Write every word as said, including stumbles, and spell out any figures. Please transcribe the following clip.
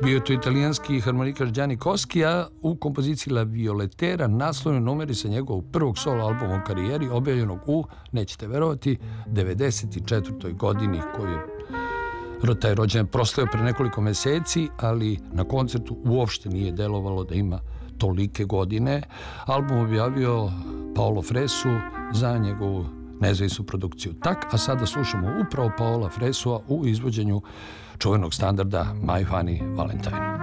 Bio je to italijanski harmonikaš Gianni Coschi, a u kompoziciji La Violetera naslovni numeri sa njegovog prvog solo albuma u karijeri, objavljenog u, nećete verovati, devedeset četvrtoj godini, koju je taj rođendan proslavio pre nekoliko meseci, ali na koncertu uopšte nije delovalo da ima tolike godine. Album objavio Paolo Fresu za njegovu nezavisnu produkciju Tak, a sada slušamo upravo Paola Fresua u izvođenju čuvenog standarda My Funny Valentine.